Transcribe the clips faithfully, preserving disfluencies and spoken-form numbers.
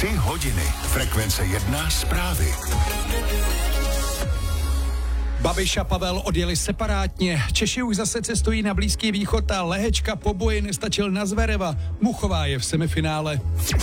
Tři hodiny. Frekvence jedna zprávy. Babiš a Pavel odjeli separátně. Češi už zase cestují na Blízký východ a lehečka po boji nestačil na Zvereva. Muchová je v semifinále.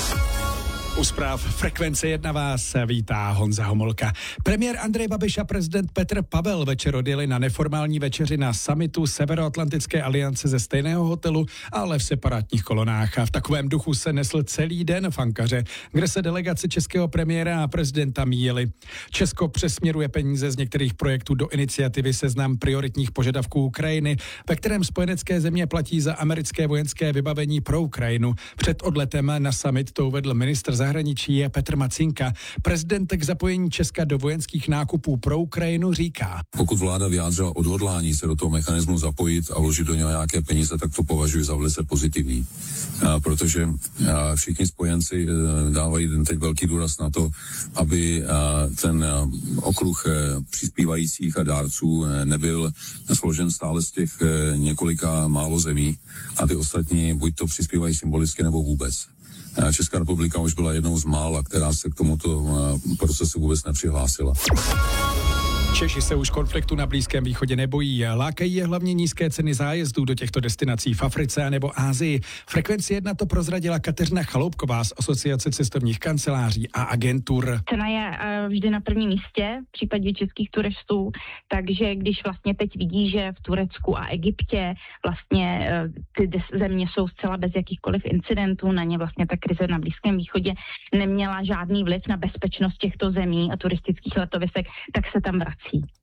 U zpráv Frekvence jedna vás vítá Honza Homolka. Premiér Andrej Babiš a prezident Petr Pavel večer odjeli na neformální večeři na summitu Severoatlantické aliance ze stejného hotelu, ale v separátních kolonách. A v takovém duchu se nesl celý den v Ankaře, kde se delegace českého premiéra a prezidenta míjeli. Česko přesměruje peníze z některých projektů do iniciativy Seznam prioritních požadavků Ukrajiny, ve kterém spojenecké země platí za americké vojenské vybavení pro Ukrajinu. Před odletem na summit to uvedl ministr zahraničí je Petr Macinka. Prezident k zapojení Česka do vojenských nákupů pro Ukrajinu říká: Pokud vláda vyjádřila odhodlání se do toho mechanismu zapojit a vložit do něho nějaké peníze, tak to považuji za velice pozitivní. A protože a všichni spojenci dávají teď velký důraz na to, aby ten okruh přispívajících a dárců nebyl složen stále z těch několika málo zemí a ty ostatní buď to přispívají symbolicky nebo vůbec. Česká republika už byla jednou z mála, která se k tomuto procesu vůbec nepřihlásila. Češi se už konfliktu na Blízkém východě nebojí. Lákají je hlavně nízké ceny zájezdů do těchto destinací v Africe nebo Asii. Frekvenci jedna to prozradila Kateřina Chaloupková z Asociace cestovních kanceláří a agentur. Cena je vždy na prvním místě v případě českých turistů, takže když vlastně teď vidí, že v Turecku a Egyptě vlastně ty země jsou zcela bez jakýchkoliv incidentů, na ně vlastně ta krize na Blízkém východě neměla žádný vliv na bezpečnost těchto zemí a turistických letovisek, tak se tam vrací.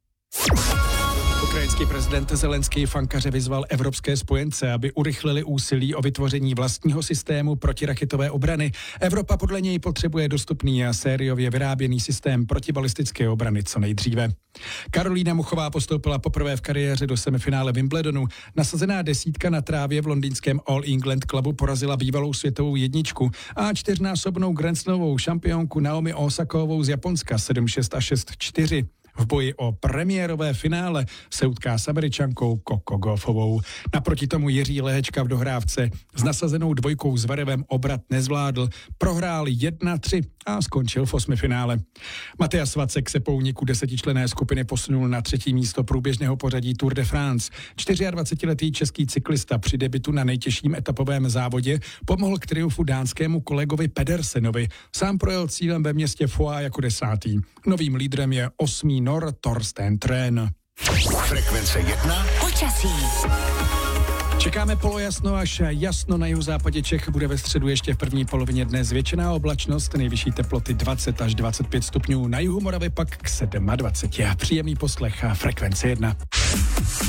Ukrajinský prezident Zelenský v Ankaře vyzval evropské spojence, aby urychlili úsilí o vytvoření vlastního systému protiraketové obrany. Evropa podle něj potřebuje dostupný a sériově vyráběný systém protibalistické obrany co nejdříve. Karolína Muchová postoupila poprvé v kariéře do semifinále Wimbledonu. Nasazená desítka na trávě v londýnském All England Clubu porazila bývalou světovou jedničku a čtyřnásobnou grandslamovou šampionku Naomi Osakovou z Japonska sedm šest a šest čtyři. V boji o premiérové finále se utká s Američankou Coco Gauffovou. Naproti tomu Jiří Lehečka v dohrávce s nasazenou dvojkou Zverevem obrat nezvládl. Prohrál jedna tři a skončil v osmifinále. Matyáš Vacek se po úniku desetičlenné skupiny posunul na třetí místo průběžného pořadí Tour de France. dvacetčtyřletý český cyklista při debutu na nejtěžším etapovém závodě pomohl k triumfu dánskému kolegovi Pedersenovi. Sám projel cílem ve městě Foix jako desátý. Novým lídrem je osmý Nor Torsten Tren. Frekvence jedna. Počasí. Čekáme polojasno až jasno na jihozápadě Čech. Bude ve středu ještě v první polovině dne zvětšená oblačnost, nejvyšší teploty dvacet až dvacet pět stupňů, na jihu Moravy pak k dvacet sedm. Příjemný poslech a Frekvence jedna.